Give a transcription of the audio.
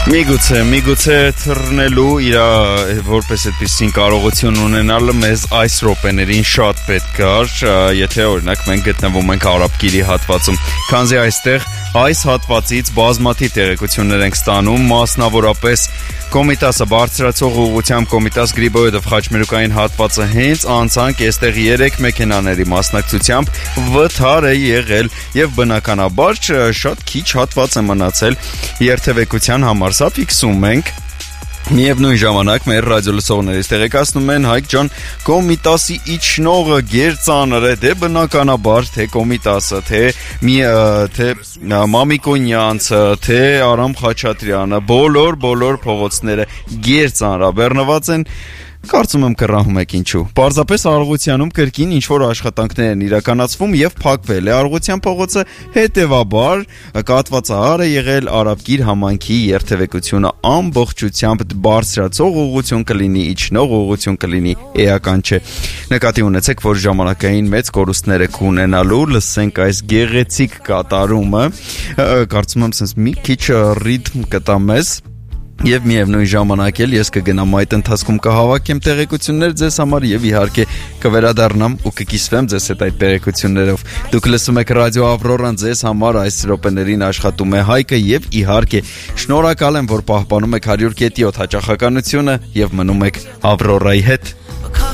Միգուցե թռնելու իր որպես այդպիսին կարողություն ունենալը մեզ այս րոպեներին շատ պետք էր, եթե օրինակ մենք գտնվում ենք Արաբկիրի հատվածում, քանզի այստեղ այս հատվածից բազմաթիվ տեղեկություններ ենք ստանում, մասնավորապես Կոմիտասը բարձրացող ուղղությամբ Կոմիտաս Գրիբոյեդով խաչմերուկային հատվածը հենց անցանք, այստեղ 3 մեքենաների մասնակցությամբ վթար է եղել եւ բնականաբար շատ քիչ հատված է մնացել երթևեկության համար, սա ֆիքսում ենք Միևնույն ժամանակ մեր ռադիոլսողներից տեղեկացնում են Հայկ ջան Կոմիտասի իջնողը գերծանր է դե բնականաբար թե Կոմիտասը թե Մամիկոնյանցը թե Արամ Խաչատրյանը բոլոր փողոցները գերծանրաբեռնված են Կարծում եմ կռահում եք ինչու Պարզապես Արարողությանում կրկին ինչ-որ աշխատանքներ են իրականացվում եւ փակվել է Արարողության փողոցը հետեւաբար կատվածահար է եղել Արաբկիր համայնքի երթևեկությունը ամբողջությամբ բարձրացող ուղղություն կլինի իջնող ուղղություն կլինի էական չէ Նկատի ունեցեք որ ժամանակային մեծ կորուստներ եք ունենալու լսենք այս գեղեցիկ կատարումը Կարծում եմ sense մի քիչ ռիթմ կտա մեզ Եվ միևնույն ժամանակ էլ ես կգնամ այդ ընթացքում կհավաքեմ տեղեկություններ ձեզ համար եւ իհարկե կվերադառնամ ու կկիսվեմ ձեզ հետ այդ տեղեկություններով Դուք լսում եք ռադիո Ավրորան ձեզ համար այս րոպեներին աշխատում է Հայկը եւ իհարկե շնորհակալ եմ որ պահպանում եք 100.7 հաճախականությունը եւ մնում եք Ավրորայի հետ